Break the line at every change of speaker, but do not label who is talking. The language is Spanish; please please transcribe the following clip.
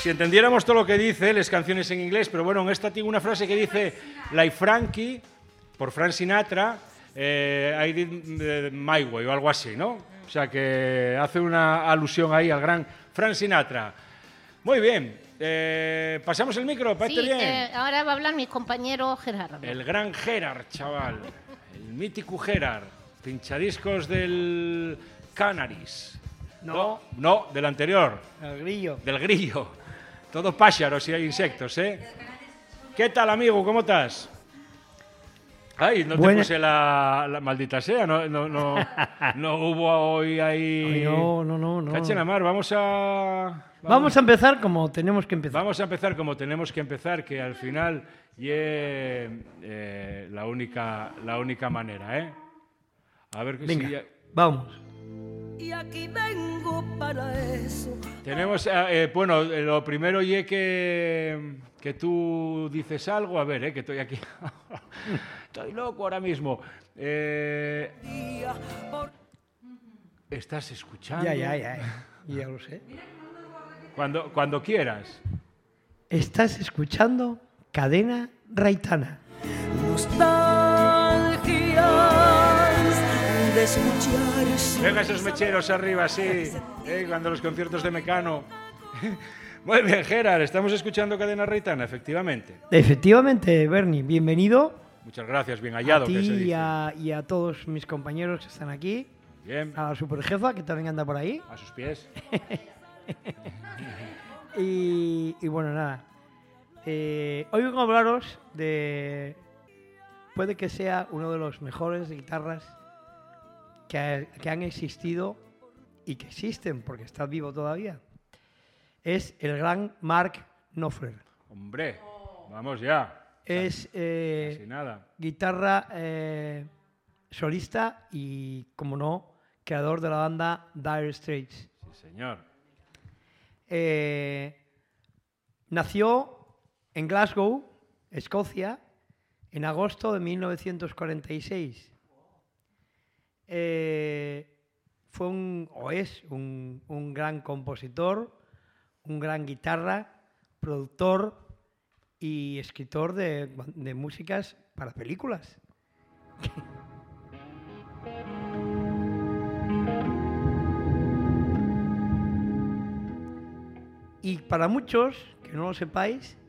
si entendiéramos todo lo que dice, las canciones en inglés, pero bueno, en esta tengo una frase que dice Like Frankie, por Frank Sinatra, I did my way o algo así, ¿no? O sea que hace una alusión ahí al gran Frank Sinatra. Muy bien, pasamos el micro, ¿parece bien?
Ahora va a hablar mi compañero Gerardo.
El gran Gerard, chaval, el mítico Gerard, pinchadiscos del Canaris. No, del anterior.
El grillo.
Del grillo. Todo pájaros y hay insectos, ¿eh? ¿Qué tal, amigo? ¿Cómo estás? Ay, no te puse la maldita sea, no hubo hoy ahí...
No.
Cache la mar, vamos
a empezar como tenemos que empezar.
Vamos a empezar como tenemos que empezar, que al final es la única manera, ¿eh? A ver que
Venga,
si...
vamos.
Y aquí vengo para eso.
Tenemos, bueno, lo primero y que tú dices algo, a ver, que estoy aquí, estoy loco ahora mismo. ¿Estás escuchando?
Ya lo sé.
Cuando quieras.
Estás escuchando Cadena Raitana.
Nostalgias de escuchar.
Venga esos mecheros arriba, sí. Cuando los conciertos de Mecano. Muy bien, Gerard, estamos escuchando Cadena Raitana, efectivamente.
Efectivamente, Bernie, bienvenido.
Muchas gracias, bien hallado.
A ti
que se dice.
y a todos mis compañeros que están aquí.
Bien.
A la superjefa, que también anda por ahí.
A sus pies.
y bueno, nada. Hoy vengo a hablaros de... Puede que sea uno de los mejores guitarras que han existido y que existen, porque está vivo todavía. Es el gran Mark Knopfler.
Hombre, vamos ya.
Es
Casi nada.
guitarra solista y, como no, creador de la banda Dire Straits.
Sí, señor.
Nació en Glasgow, Escocia, en agosto de 1946. Fue es un gran compositor, un gran guitarra, productor y escritor de músicas para películas. Y para muchos, que no lo sepáis,